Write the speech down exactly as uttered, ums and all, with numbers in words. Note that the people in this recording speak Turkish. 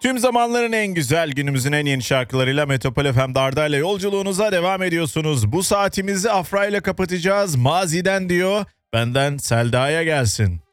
Tüm zamanların en güzel, günümüzün en yeni şarkılarıyla Metropol F M'de Arda ile yolculuğunuza devam ediyorsunuz. Bu saatimizi Afra ile kapatacağız. Maziden diyor, benden Selda'ya gelsin.